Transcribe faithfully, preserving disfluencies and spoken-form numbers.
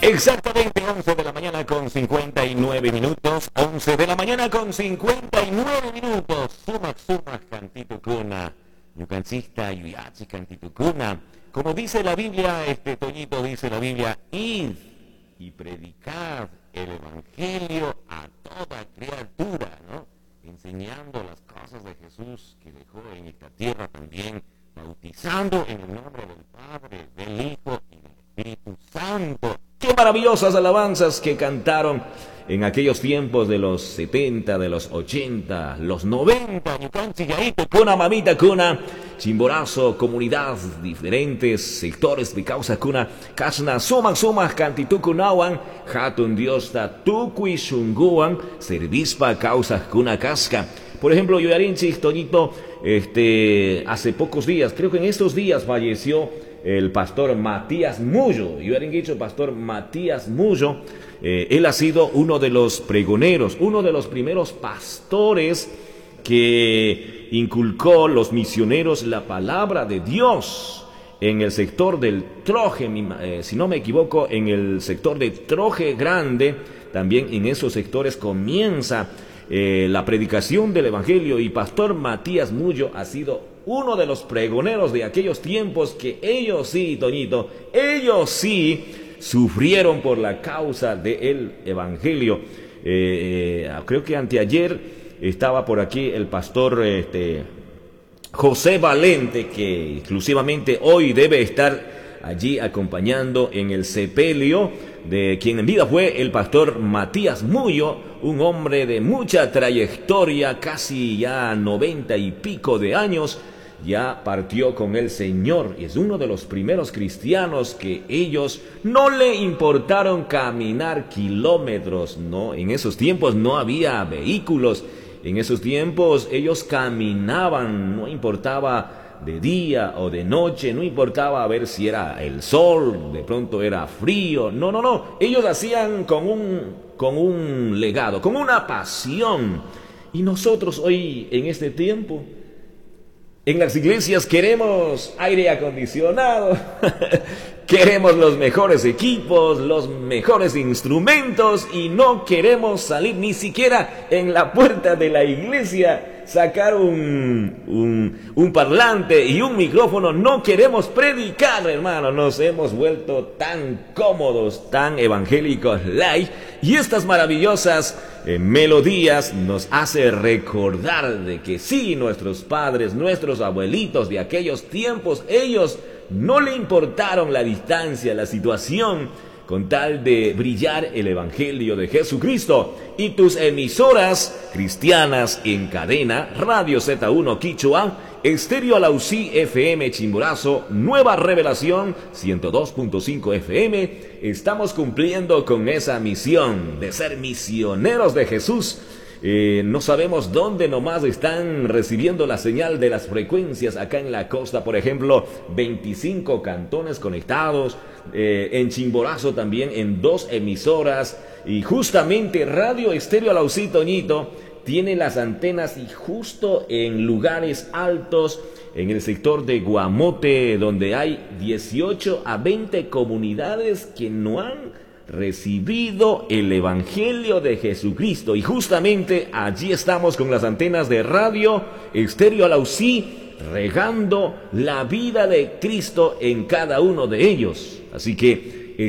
Exactamente once de la mañana con cincuenta y nueve minutos. once de la mañana con cincuenta y nueve minutos. Suma, suma, cantitucuna. Yucancista, yuyachi, cantitucuna. Como dice la Biblia, este Toñito dice la Biblia, id y predicad el Evangelio a toda criatura, ¿no? Enseñando las cosas de Jesús que dejó en esta tierra también, bautizando en el nombre del Padre, del Hijo y del Espíritu Santo. ¡Qué maravillosas alabanzas que cantaron en aquellos tiempos de los setenta, de los ochenta, los noventa! Yucanchi, Yaito, Cuna, Mamita, Cuna, Chimborazo, comunidad, diferentes sectores de causa Cuna, Casna, Suman, Sumas, Cantitucunawan, Hatun Diosta, Tucui, Shunguan, Servispa, causa Cuna, Casca. Por ejemplo, Yoyarinchi, Toñito, este, hace pocos días, creo que en estos días falleció el pastor Matías Mullo. Yo había dicho pastor Matías Mullo. Eh, él ha sido uno de los pregoneros, uno de los primeros pastores que inculcó los misioneros la palabra de Dios en el sector del Troje, eh, si no me equivoco, en el sector de Troje Grande. También en esos sectores comienza eh, la predicación del Evangelio, y pastor Matías Mullo ha sido uno de los pregoneros de aquellos tiempos que ellos sí, Toñito, ellos sí sufrieron por la causa del Evangelio. Eh, eh, creo que anteayer estaba por aquí el pastor este, José Valente, que exclusivamente hoy debe estar allí acompañando en el sepelio de quien en vida fue el pastor Matías Mullo, un hombre de mucha trayectoria, casi ya noventa y pico de años. Ya partió con el Señor y es uno de los primeros cristianos que ellos no le importaron caminar kilómetros, ¿no? En esos tiempos no había vehículos, en esos tiempos ellos caminaban, no importaba de día o de noche, no importaba a ver si era el sol, de pronto era frío, no, no, no, ellos hacían con un, con un legado, con una pasión. Y nosotros hoy en este tiempo, en las iglesias queremos aire acondicionado, queremos los mejores equipos, los mejores instrumentos, y no queremos salir ni siquiera en la puerta de la iglesia, sacar un, un, un parlante y un micrófono. No queremos predicar, hermano. Nos hemos vuelto tan cómodos, tan evangélicos light, y estas maravillosas eh, melodías nos hace recordar de que sí, nuestros padres, nuestros abuelitos de aquellos tiempos, ellos no le importaron la distancia, la situación, con tal de brillar el Evangelio de Jesucristo. Y tus emisoras cristianas en cadena, Radio Z uno Quichua, Estéreo Alausí F M Chimborazo, Nueva Revelación ciento dos punto cinco F M, estamos cumpliendo con esa misión de ser misioneros de Jesús. Eh, no sabemos dónde nomás están recibiendo la señal de las frecuencias acá en la costa. Por ejemplo, veinticinco cantones conectados, eh, en Chimborazo también en dos emisoras, y justamente Radio Estéreo Alausí, Toñito, tiene las antenas y justo en lugares altos, en el sector de Guamote, donde hay dieciocho a veinte comunidades que no han recibido el Evangelio de Jesucristo, y justamente allí estamos con las antenas de Radio Estéreo Alausí, regando la vida de Cristo en cada uno de ellos. Así que